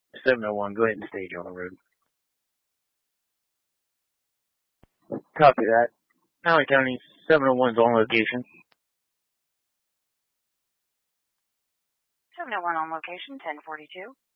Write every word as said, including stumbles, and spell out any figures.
seven oh one, go ahead and stage on the road. Copy that. Maui County, seven oh one's on location. seven oh one on location, ten forty-two.